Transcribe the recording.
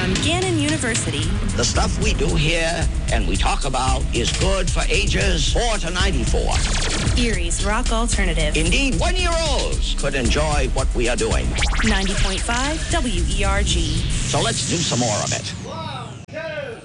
on Gannon University. The stuff we do here and we talk about is good for ages 4 to 94. Erie's Rock Alternative. Indeed, 1-year-olds could enjoy what we are doing. 90.5 WERG. So let's do some more of it.